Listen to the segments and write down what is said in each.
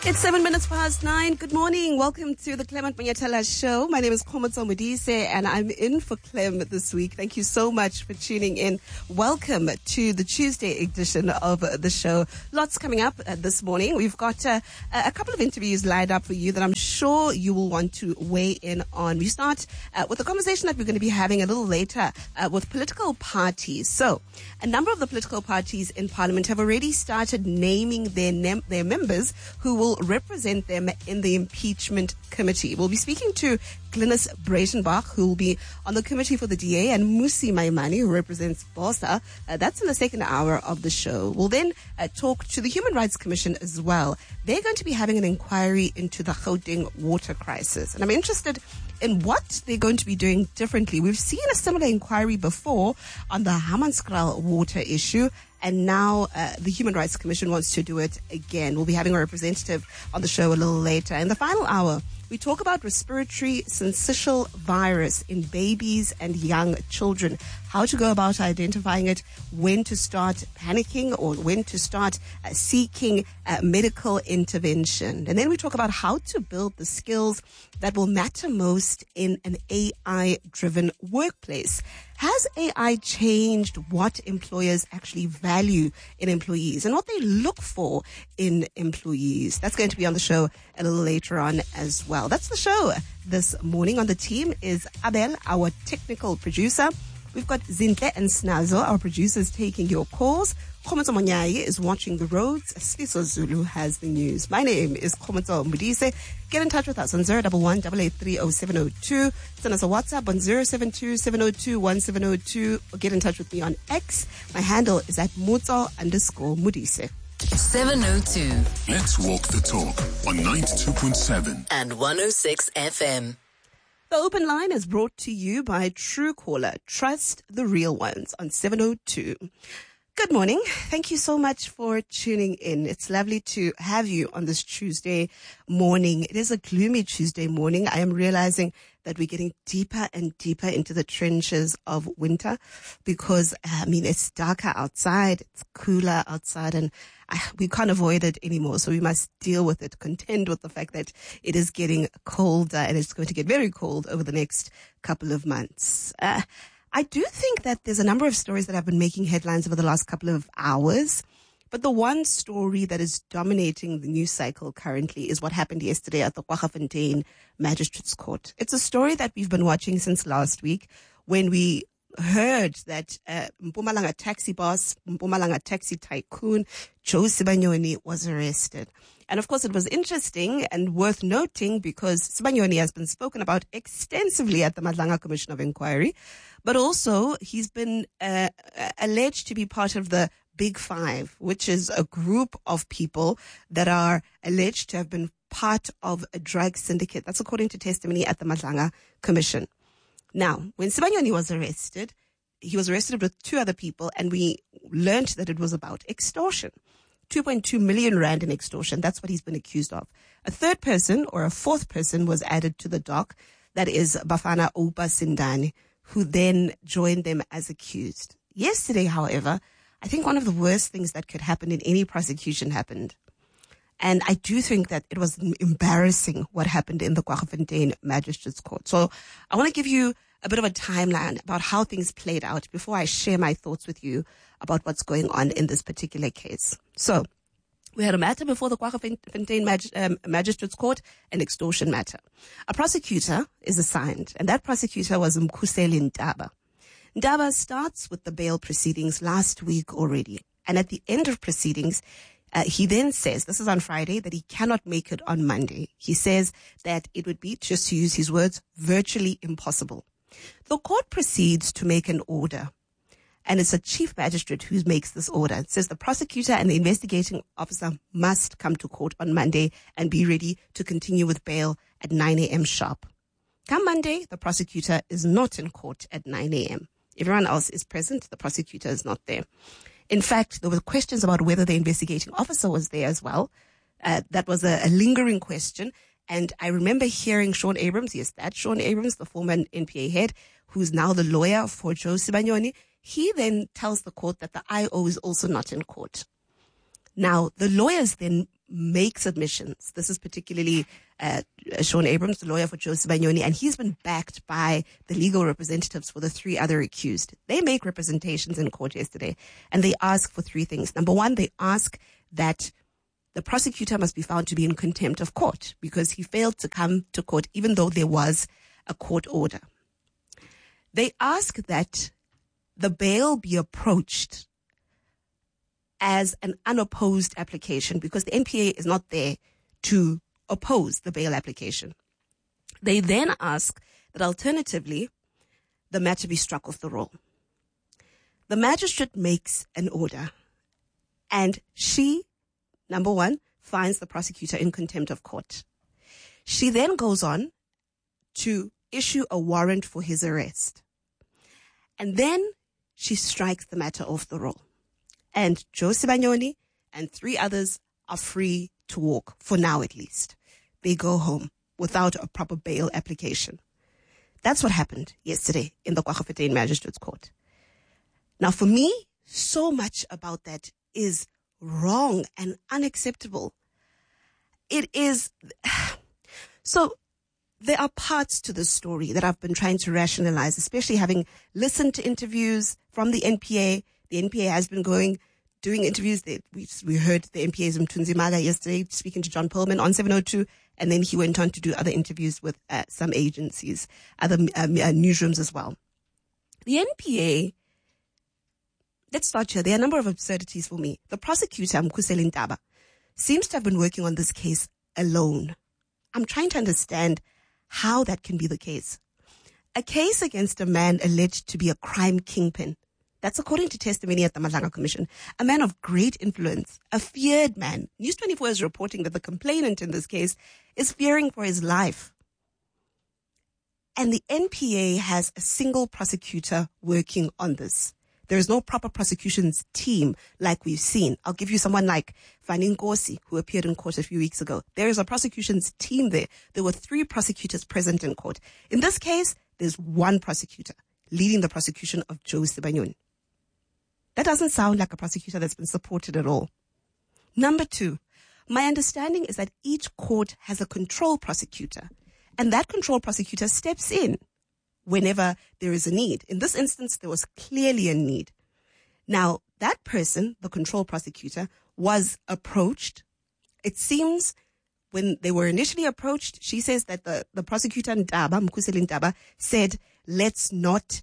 It's 7 minutes past 9. Good morning. Welcome to the Clement Manyatela Show. My name is Khomotso Modise and I'm in for Clem this week. Thank you so much for tuning in. Welcome to the Tuesday edition of the show. Lots coming up this morning. We've got a couple of interviews lined up for you that I'm sure you will want to weigh in on. We start with a conversation that we're going to be having a little later with political parties. So, a number of the political parties in Parliament have already started naming their members who will represent them in the impeachment committee. We'll be speaking to Glynis Breitenbach, who will be on the committee for the DA, and Musi Maimane, who represents BOSA. That's in the second hour of the show. We'll then talk to the Human Rights Commission as well. They're going to be having an inquiry into the Gauteng water crisis, and I'm interested in what they're going to be doing differently. We've seen a similar inquiry before on the Hammanskraal water issue, and now the Human Rights Commission wants to do it again. We'll be having a representative on the show a little later. In the final hour, we talk about respiratory syncytial virus in babies and young children, how to go about identifying it, when to start panicking or when to start seeking medical intervention. And then we talk about how to build the skills that will matter most in an AI-driven workplace. Has AI changed what employers actually value in employees and what they look for in employees? That's going to be on the show a little later on as well. That's the show this morning. On the team is Abel, our technical producer. We've got Zintle and Snazo, our producers, taking your calls. Khomotso Monyayi is watching the roads. Sliso Zulu has the news. My name is Khomotso Modise. Get in touch with us on 011-883-0702. Send us a WhatsApp on 072-702-1702. Or get in touch with me on X. My handle is at Mutso_Modise. 702. Let's walk the talk on 92.7 and 106 FM. The open line is brought to you by Truecaller. Trust the real ones on 702. Good morning. Thank you so much for tuning in. It's lovely to have you on this Tuesday morning. It is a gloomy Tuesday morning. I am realizing that we're getting deeper and deeper into the trenches of winter because, it's darker outside, it's cooler outside, and we can't avoid it anymore. So we must deal with it, contend with the fact that it is getting colder and it's going to get very cold over the next couple of months. I do think that there's a number of stories that have been making headlines over the last couple of hours. But the one story that is dominating the news cycle currently is what happened yesterday at the Kwaggafontein Magistrates Court. It's a story that we've been watching since last week when we heard that Mpumalanga taxi boss, Mpumalanga taxi tycoon, Joe Sibanyoni was arrested. And of course, it was interesting and worth noting because Sibanyoni has been spoken about extensively at the Madlanga Commission of Inquiry, but also he's been alleged to be part of the Big Five, which is a group of people that are alleged to have been part of a drug syndicate. That's according to testimony at the Madlanga Commission. Now, when Sibanyoni was arrested, he was arrested with two other people, and we learned that it was about extortion. 2.2 million rand in extortion. That's what he's been accused of. A third person or a fourth person was added to the dock. That is Bafana Oupa Sindani, who then joined them as accused. Yesterday, however, I think one of the worst things that could happen in any prosecution happened. And I do think that it was embarrassing what happened in the Kwaggafontein Magistrates Court. So I want to give you a bit of a timeline about how things played out before I share my thoughts with you about what's going on in this particular case. So we had a matter before the Kwaggafontein Magistrates Court, an extortion matter. A prosecutor is assigned, and that prosecutor was Mkhuseli Ntaba. Ntaba starts with the bail proceedings last week already. And at the end of proceedings, he then says, this is on Friday, that he cannot make it on Monday. He says that it would be, just to use his words, virtually impossible. The court proceeds to make an order. And it's a chief magistrate who makes this order. It says the prosecutor and the investigating officer must come to court on Monday and be ready to continue with bail at 9 a.m. sharp. Come Monday, the prosecutor is not in court at 9 a.m. Everyone else is present. The prosecutor is not there. In fact, there were questions about whether the investigating officer was there as well. That was a lingering question. And I remember hearing Sean Abrams, yes, that's Sean Abrams, the former NPA head, who's now the lawyer for Joe Sibanyoni. He then tells the court that the IO is also not in court. Now, the lawyers then make submissions. This is particularly Sean Abrams, the lawyer for Joe Sibanyoni, and he's been backed by the legal representatives for the three other accused. They make representations in court yesterday, and they ask for three things. Number one, they ask that the prosecutor must be found to be in contempt of court because he failed to come to court even though there was a court order. They ask that the bail be approached as an unopposed application because the NPA is not there to oppose the bail application. They then ask that alternatively, the matter be struck off the roll. The magistrate makes an order and she, number one, finds the prosecutor in contempt of court. She then goes on to issue a warrant for his arrest. And then she strikes the matter off the roll. And Joe Sibanyoni and three others are free to walk, for now at least. They go home without a proper bail application. That's what happened yesterday in the Kwaggafontein Magistrates Court. Now, for me, so much about that is wrong and unacceptable. It is. So there are parts to the story that I've been trying to rationalize, especially having listened to interviews from the NPA. The NPA has been doing interviews. We heard the NPA's Mthunzi Maga yesterday speaking to John Perlman on 702, and then he went on to do other interviews with some agencies, other newsrooms as well. The NPA, let's start here. There are a number of absurdities for me. The prosecutor, Mkhuseli Ntaba, seems to have been working on this case alone. I'm trying to understand how that can be the case. A case against a man alleged to be a crime kingpin. That's according to testimony at the Madlanga Commission. A man of great influence, a feared man. News 24 is reporting that the complainant in this case is fearing for his life. And the NPA has a single prosecutor working on this. There is no proper prosecutions team like we've seen. I'll give you someone like Fani Nkosi, who appeared in court a few weeks ago. There is a prosecutions team there. There were 3 prosecutors present in court. In this case, there's one prosecutor leading the prosecution of Joe Sibanyoni. That doesn't sound like a prosecutor that's been supported at all. Number 2, my understanding is that each court has a control prosecutor, and that control prosecutor steps in whenever there is a need. In this instance, there was clearly a need. Now, that person, the control prosecutor, was approached. It seems when they were initially approached, she says that the prosecutor, Ntaba, Mkhuseli Ntaba, said, let's not,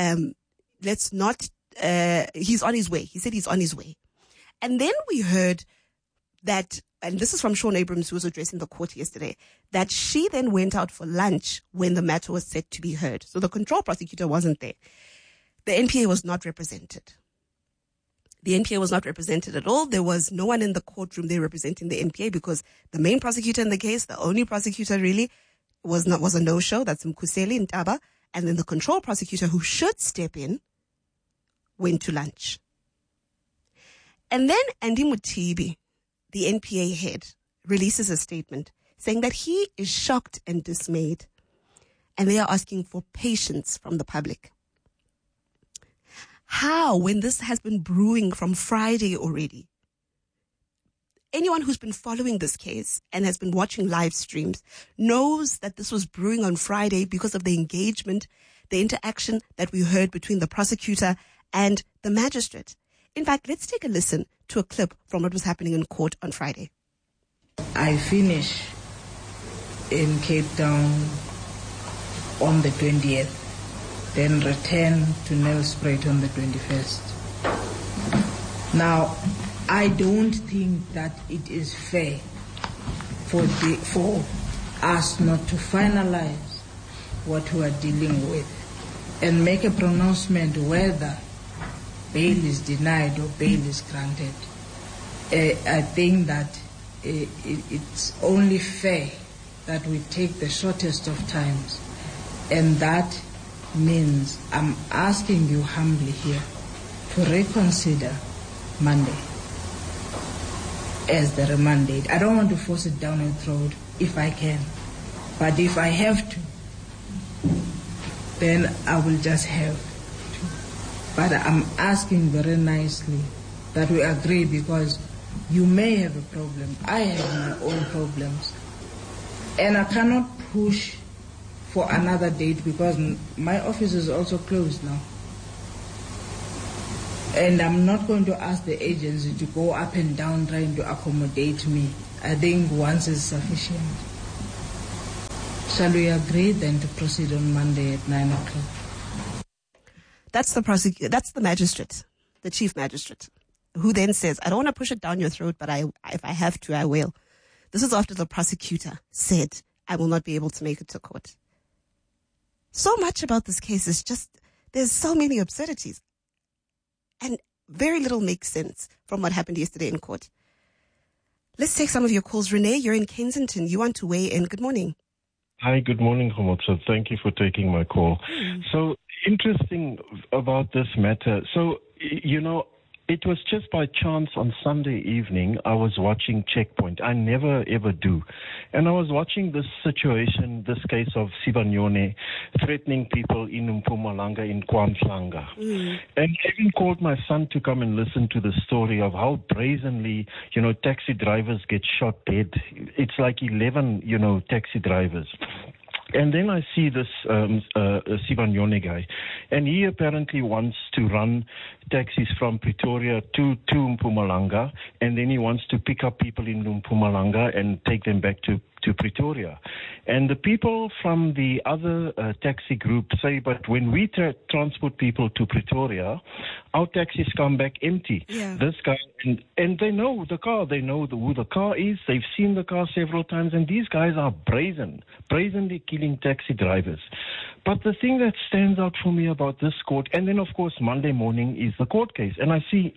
he's on his way. He said he's on his way. And then we heard that, and this is from Sean Abrams, who was addressing the court yesterday, that she then went out for lunch when the matter was set to be heard. So the control prosecutor wasn't there. The NPA was not represented. The NPA was not represented at all. There was no one in the courtroom there representing the NPA because the main prosecutor in the case, the only prosecutor really, was a no-show. That's Mkhuseli Ntaba. And then the control prosecutor, who should step in, went to lunch. And then Andy Mutibi, the NPA head, releases a statement saying that he is shocked and dismayed, and they are asking for patience from the public. How, when this has been brewing from Friday already? Anyone who's been following this case and has been watching live streams knows that this was brewing on Friday because of the engagement, the interaction that we heard between the prosecutor and the magistrate. In fact, let's take a listen to a clip from what was happening in court on Friday. I finish in Cape Town on the 20th, then return to Nelspruit on the 21st. Now, I don't think that it is fair for us not to finalize what we are dealing with and make a pronouncement whether bail is denied or bail is granted. I think that it's only fair that we take the shortest of times, and that means I'm asking you humbly here to reconsider Monday as the remand date. I don't want to force it down your throat if I can, but if I have to, then I will just have to. But I'm asking very nicely that we agree, because You may have a problem. I have my own problems. And I cannot push for another date because my office is also closed now. And I'm not going to ask the agency to go up and down trying to accommodate me. I think once is sufficient. Shall we agree then to proceed on Monday at 9 o'clock? That's the magistrate, the chief magistrate, who then says, I don't want to push it down your throat, but if I have to, I will. This is after the prosecutor said, I will not be able to make it to court. So much about this case is just, there's so many absurdities. And very little makes sense from what happened yesterday in court. Let's take some of your calls. Renee, you're in Kensington. You want to weigh in. Good morning. Hi, good morning, Khomotso. Thank you for taking my call. So, interesting about this matter. So, it was just by chance on Sunday evening, I was watching Checkpoint. I never ever do. And I was watching this situation, this case of Sibanyoni threatening people in Mpumalanga, in KwaMhlanga. And I even called my son to come and listen to the story of how brazenly, taxi drivers get shot dead. It's like 11, taxi drivers. And then I see this Sibanyoni guy, and he apparently wants to run taxis from Pretoria to Mpumalanga, and then he wants to pick up people in Mpumalanga and take them back to Pretoria. And the people from the other taxi group say, but when we transport people to Pretoria, our taxis come back empty. Yeah. This guy, and they know the car, they know who the car is, they've seen the car several times, and these guys are brazenly killing taxi drivers. But the thing that stands out for me about this court, and then of course Monday morning is the court case, and I see,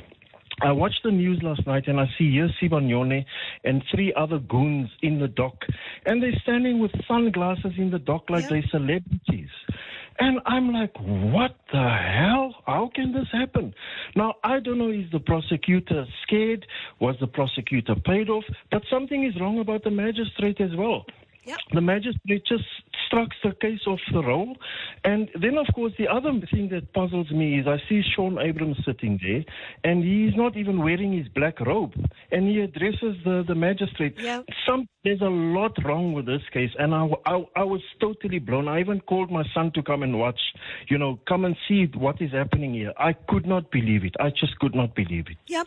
I watched the news last night and I see here Sibanyoni and 3 other goons in the dock, and they're standing with sunglasses in the dock like they're celebrities. And I'm like, what the hell? How can this happen? Now, I don't know, is the prosecutor scared? Was the prosecutor paid off? But something is wrong about the magistrate as well. Yep. The magistrate just struck the case off the roll. And then, of course, the other thing that puzzles me is I see Sean Abrams sitting there, and he's not even wearing his black robe. And he addresses the magistrate. Yeah. There's a lot wrong with this case, and I was totally blown. I even called my son to come and watch, come and see what is happening here. I could not believe it. I just could not believe it. Yep.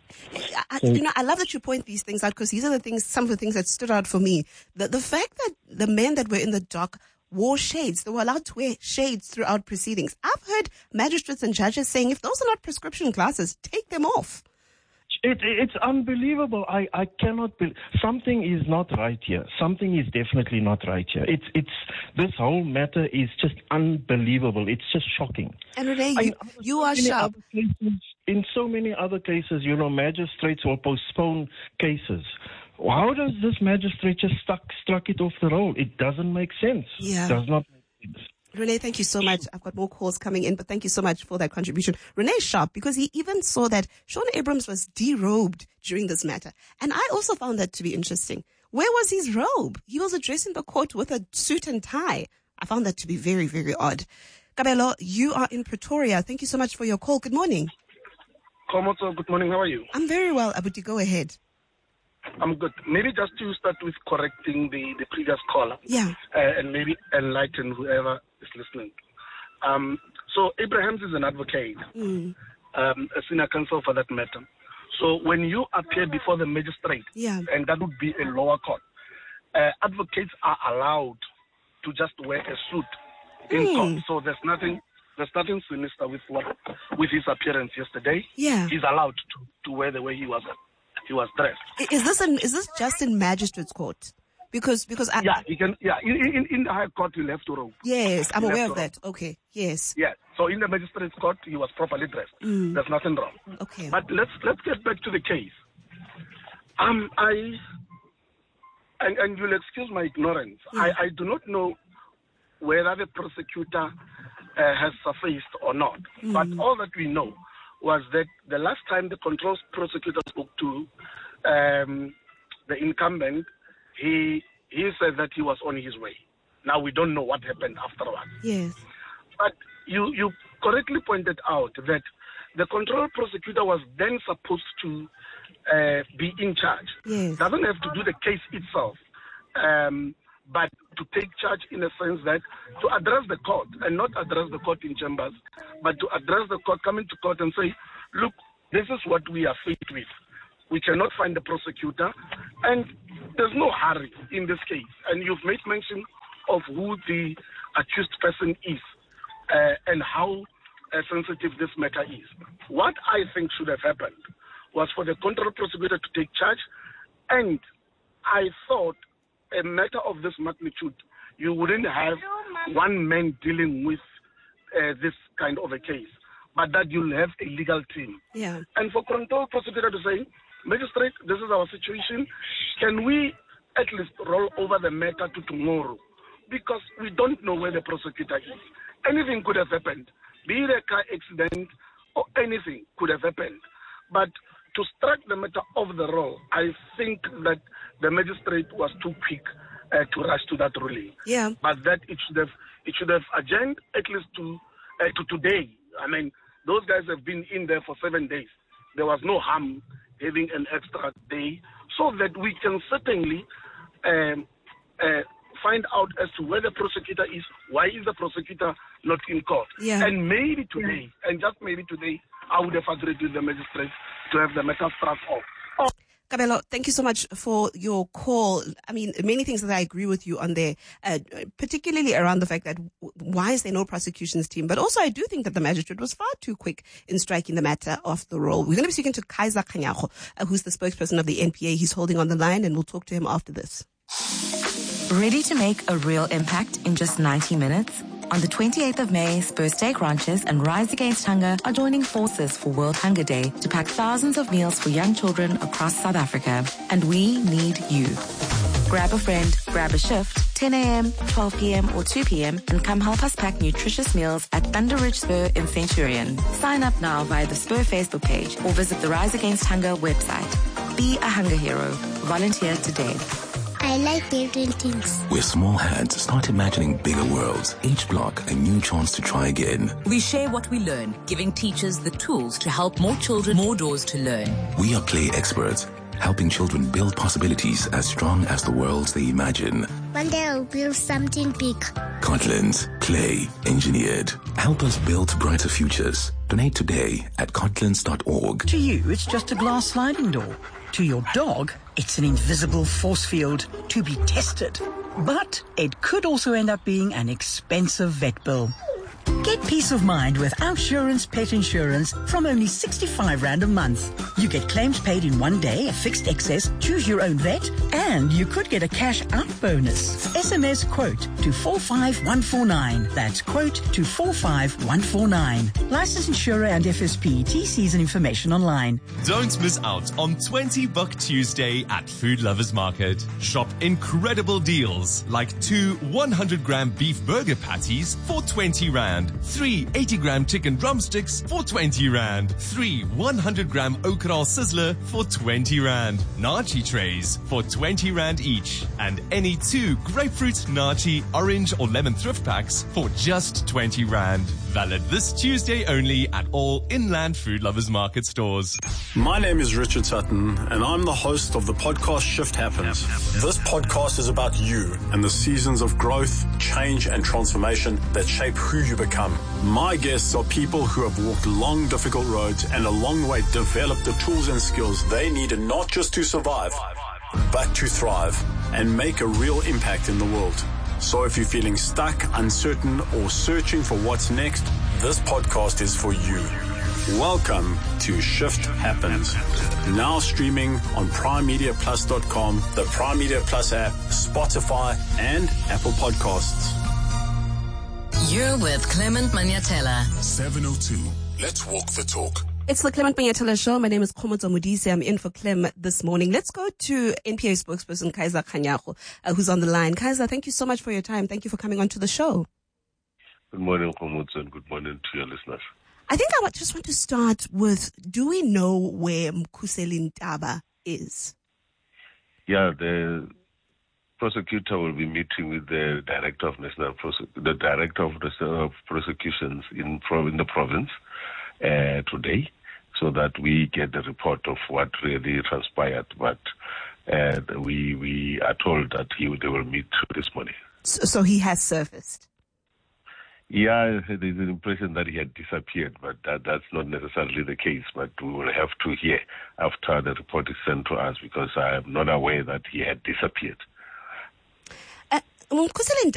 I love that you point these things out, because these are some of the things that stood out for me. The fact that the men that were in the dock wore shades. They were allowed to wear shades throughout proceedings. I've heard magistrates and judges saying, if those are not prescription glasses, take them off. It's unbelievable. I cannot believe. Something is not right here. Something is definitely not right here. This whole matter is just unbelievable. It's just shocking. And Renee, you are sharp. In so many other cases, magistrates will postpone cases. How does this magistrate just struck it off the roll? It doesn't make sense. Yeah. It does not make sense. Renee, thank you so much. I've got more calls coming in, but thank you so much for that contribution. Renee sharp, because he even saw that Sean Abrams was derobed during this matter. And I also found that to be interesting. Where was his robe? He was addressing the court with a suit and tie. I found that to be very, very odd. Kabelo, you are in Pretoria. Thank you so much for your call. Good morning. Khomotso, good morning. How are you? I'm very well, Abuti. Go ahead. I'm good. Maybe just to start with correcting the previous caller. Yeah. And maybe enlighten whoever is listening. So Abrahams is an advocate, a senior counsel for that matter. So when you appear before the magistrate, and that would be a lower court, advocates are allowed to just wear a suit in court. So there's nothing sinister with his appearance yesterday. Yeah. He's allowed to wear the way he was dressed. Is this just in magistrate's court? Because he can. Yeah, in the high court he'll have to robe. Yes, I'm aware of that. Okay, yes. Yeah. So in the magistrate's court he was properly dressed. There's nothing wrong. Okay. But let's get back to the case. And you'll excuse my ignorance. I do not know whether the prosecutor has surfaced or not. But all that we know was that the last time the control prosecutor spoke to the incumbent, he said that he was on his way. Now we don't know what happened afterwards. Yes. But you correctly pointed out that the control prosecutor was then supposed to be in charge. Yes. Doesn't have to do the case itself, but to take charge in a sense that to address the court, and not address the court in chambers, but to address the court, come into court and say, look, this is what we are faced with. We cannot find the prosecutor, and there's no hurry in this case. And you've made mention of who the accused person is and how sensitive this matter is. What I think should have happened was for the control prosecutor to take charge, and I thought a matter of this magnitude, you wouldn't have one man dealing with this kind of a case, but that you'll have a legal team. Yeah. And for control prosecutor to say, magistrate, this is our situation. Can we at least roll over the matter to tomorrow? Because we don't know where the prosecutor is. Anything could have happened. Be it a car accident or anything could have happened. But to strike the matter off the roll, I think that the magistrate was too quick to rush to that ruling. Yeah. But that it should have adjourned at least to today. I mean, those guys have been in there for 7 days. There was no harm having an extra day, so that we can certainly find out as to where the prosecutor is, why is the prosecutor not in court. Yeah. And maybe today, and just maybe today, I would have agreed with the magistrate to have the matter struck off. Kabelo, thank you so much for your call. I mean, many things that I agree with you on there, particularly around the fact that why is there no prosecutions team? But also I do think that the magistrate was far too quick in striking the matter off the roll. We're going to be speaking to Kaiser Kganyago, who's the spokesperson of the NPA. He's holding on the line, and we'll talk to him after this. Ready to make a real impact in just 90 minutes? On the 28th of May, Spur Steak Ranches and Rise Against Hunger are joining forces for World Hunger Day to pack thousands of meals for young children across South Africa. And we need you. Grab a friend, grab a shift, 10 a.m., 12 p.m. or 2 p.m. and come help us pack nutritious meals at Thunder Ridge Spur in Centurion. Sign up now via the Spur Facebook page or visit the Rise Against Hunger website. Be a hunger hero. Volunteer today. I like building things. With small hands, start imagining bigger worlds. Each block, a new chance to try again. We share what we learn, giving teachers the tools to help more children, more doors to learn. We are play experts, helping children build possibilities as strong as the worlds they imagine. One day I'll build something big. Cortland, play engineered. Help us build brighter futures. Donate today at cortlands.org. To you, it's just a glass sliding door. To your dog, it's an invisible force field to be tested. But it could also end up being an expensive vet bill. Get peace of mind with Outsurance Pet Insurance from only 65 Rand a month. You get claims paid in 1 day, a fixed excess, choose your own vet, and you could get a cash out bonus. SMS quote to 45149. That's quote to 45149. Licensed insurer and FSP. TCs and information online. Don't miss out on 20 Buck Tuesday at Food Lovers Market. Shop incredible deals like 2 100-gram beef burger patties for 20 Rand. 3 80-gram chicken drumsticks for 20 Rand. 3 100-gram okra sizzler for 20 Rand. Nachi trays for 20 Rand each. And any 2 grapefruit, nachi, orange or lemon thrift packs for just 20 Rand. Valid this Tuesday only at all Inland Food Lovers Market stores. My name is Richard Sutton, and I'm the host of the podcast Shift Happens. This podcast is about you and the seasons of growth, change, and transformation that shape who you become. My guests are people who have walked long, difficult roads and along the way developed the tools and skills they needed not just to survive, but to thrive and make a real impact in the world. So if you're feeling stuck, uncertain, or searching for what's next, this podcast is for you. Welcome to Shift Happens. Now streaming on PrimeMediaPlus.com, the Prime Media Plus app, Spotify, and Apple Podcasts. You're with Clement Manyatela. 702. Let's walk the talk. It's the Clement Manyatela Show. My name is Khomotso Modise. I'm in for Clem this morning. Let's go to NPA spokesperson Kaiser Kganyago, who's on the line. Kaiser, thank you so much for your time. Thank you for coming on to the show. Good morning, Khomotso, and good morning to your listeners. I think I just want to start with, do we know where Mkhuseli Ntaba is? Yeah, the prosecutor will be meeting with the director of prosecutions in the province today. so that we get the report of what really transpired. But we are told that they will meet this morning. So he has surfaced? Yeah, there's an impression that he had disappeared, but that's not necessarily the case. But we will have to hear after the report is sent to us, because I am not aware that he had disappeared.